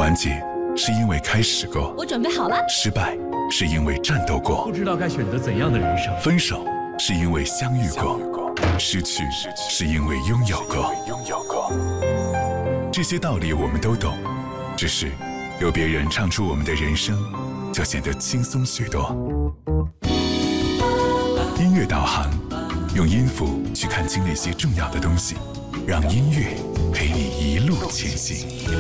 团结是因为开始过， 我准备好了。 失败是因为战斗过， 不知道该选择怎样的人生。 分手是因为相遇过，失去是因为拥有过。这些道理我们都懂，只是有别人唱出我们的人生，就显得轻松许多。音乐导航，用音符去看清那些重要的东西，让音乐陪你一路前行。